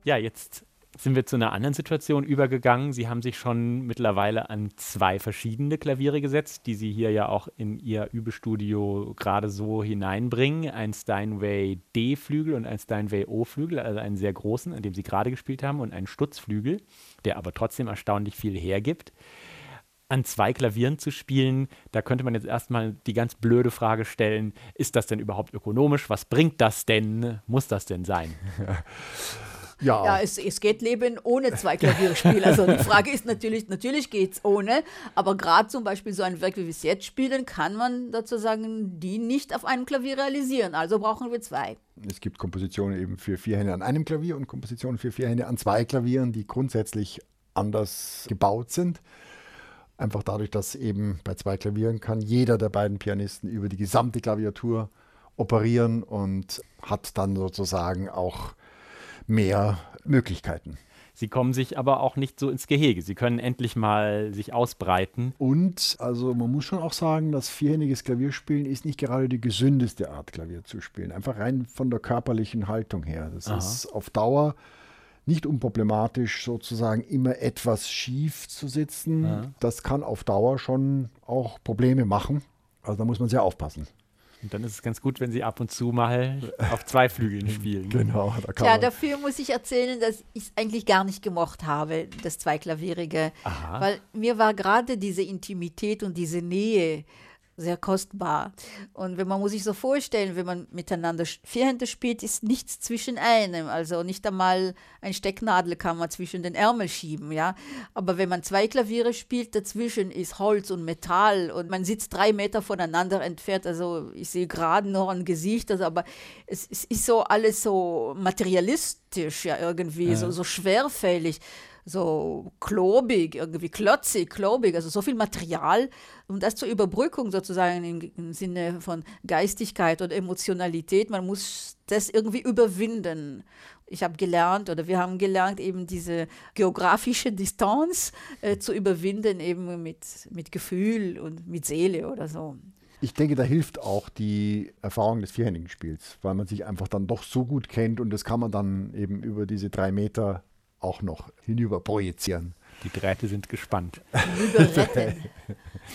Ja, jetzt sind wir zu einer anderen Situation übergegangen. Sie haben sich schon mittlerweile an 2 verschiedene Klaviere gesetzt, die Sie hier ja auch in Ihr Übestudio gerade so hineinbringen. Ein Steinway D-Flügel und ein Steinway O-Flügel, also einen sehr großen, an dem Sie gerade gespielt haben, und einen Stutzflügel, der aber trotzdem erstaunlich viel hergibt. An 2 Klavieren zu spielen, da könnte man jetzt erstmal die ganz blöde Frage stellen, ist das denn überhaupt ökonomisch? Was bringt das denn? Muss das denn sein? Ja, es geht Leben ohne 2 Klavierspiele. Also die Frage ist natürlich geht es ohne, aber gerade zum Beispiel so ein Werk, wie wir es jetzt spielen, kann man sozusagen die nicht auf einem Klavier realisieren. Also brauchen wir 2. Es gibt Kompositionen eben für 4 Hände an einem Klavier und Kompositionen für 4 Hände an 2 Klavieren, die grundsätzlich anders gebaut sind. Einfach dadurch, dass eben bei 2 Klavieren kann jeder der beiden Pianisten über die gesamte Klaviatur operieren und hat dann sozusagen auch mehr Möglichkeiten. Sie kommen sich aber auch nicht so ins Gehege. Sie können endlich mal sich ausbreiten. Und also man muss schon auch sagen, das vierhändiges Klavierspielen ist nicht gerade die gesündeste Art, Klavier zu spielen. Einfach rein von der körperlichen Haltung her. Das ist auf Dauer nicht unproblematisch, sozusagen immer etwas schief zu sitzen. Aha. Das kann auf Dauer schon auch Probleme machen. Also da muss man sehr aufpassen. Und dann ist es ganz gut, wenn Sie ab und zu mal auf 2 Flügeln spielen. Genau. Dafür muss ich erzählen, dass ich es eigentlich gar nicht gemocht habe, das Zweiklavierige. Aha. Weil mir war gerade diese Intimität und diese Nähe sehr kostbar. Und wenn man muss sich so vorstellen, wenn man miteinander 4 Hände spielt, ist nichts zwischen einem. Also nicht einmal ein Stecknadel kann man zwischen den Ärmel schieben, ja. Aber wenn man 2 Klaviere spielt, dazwischen ist Holz und Metall und man sitzt 3 Meter voneinander entfernt. Also ich sehe gerade noch ein Gesicht, also, aber es ist so alles so materialistisch, ja, irgendwie, so schwerfällig. So klobig, irgendwie klobig, also so viel Material. Und das zur Überbrückung sozusagen im Sinne von Geistigkeit oder Emotionalität, man muss das irgendwie überwinden. Ich habe gelernt, oder wir haben gelernt, eben diese geografische Distanz zu überwinden, eben mit Gefühl und mit Seele oder so. Ich denke, da hilft auch die Erfahrung des vierhändigen Spiels, weil man sich einfach dann doch so gut kennt und das kann man dann eben über diese 3 Meter auch noch hinüber projizieren. Die Drähte sind gespannt.